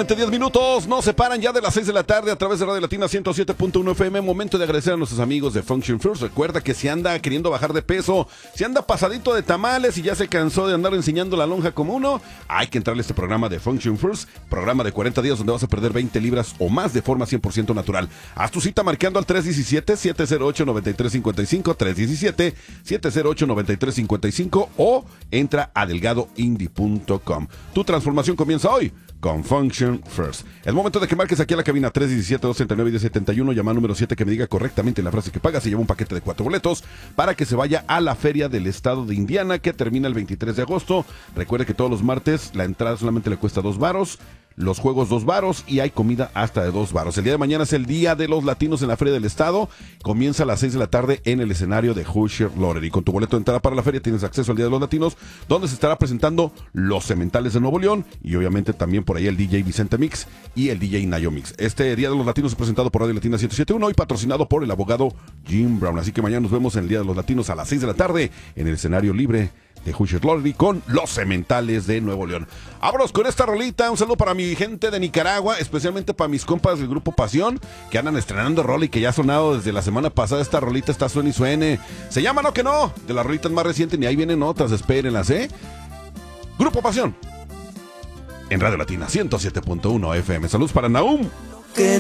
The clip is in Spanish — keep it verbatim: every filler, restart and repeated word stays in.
Solamente diez minutos nos separan ya de las seis de la tarde a través de Radio Latina ciento siete punto uno F M. Momento de agradecer a nuestros amigos de Function Fruits. Recuerda que si anda queriendo bajar de peso, si anda pasadito de tamales y ya se cansó de andar enseñando la lonja como uno, hay que entrarle a este programa de Function Fruits, programa de cuarenta días donde vas a perder veinte libras o más de forma cien por ciento natural. Haz tu cita marcando al tres uno siete, siete cero ocho, nueve tres cinco cinco, tres uno siete, siete cero ocho, nueve tres cinco cinco o entra a delgado indie punto com. Tu transformación comienza hoy con Function First. Es momento de que marques aquí a la cabina tres uno siete, dos tres nueve, uno cero siete uno, llama al número siete que me diga correctamente la frase que paga. Se lleva un paquete de cuatro boletos para que se vaya a la Feria del Estado de Indiana, que termina el veintitrés de agosto. Recuerde que todos los martes la entrada solamente le cuesta dos varos, los juegos dos varos y hay comida hasta de dos varos. El día de mañana es el Día de los Latinos en la Feria del Estado. Comienza a las seis de la tarde en el escenario de Hoosier Lottery. Con tu boleto de entrada para la feria tienes acceso al Día de los Latinos, donde se estará presentando los Cementales de Nuevo León y obviamente también por ahí el D J Vicente Mix y el D J Nayo Mix. Este Día de los Latinos es presentado por Radio Latina ciento siete punto uno y patrocinado por el abogado Jim Brown. Así que mañana nos vemos en el Día de los Latinos a las seis de la tarde en el escenario libre de Hoosier Lottery con los Cementales de Nuevo León. Vámonos con esta rolita. Un saludo para mi gente de Nicaragua, especialmente para mis compas del Grupo Pasión, que andan estrenando rola y que ya ha sonado desde la semana pasada. Esta rolita está suene y suene. Se llama No Que No, de las rolitas más recientes, y ahí vienen otras, espérenlas, ¿eh? Grupo Pasión, en Radio Latina ciento siete punto uno F M. Saludos para Naum.